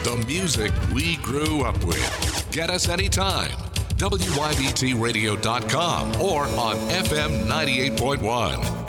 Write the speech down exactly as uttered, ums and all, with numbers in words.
The music we grew up with. Get us anytime. W Y B T radio dot com or on F M ninety-eight point one.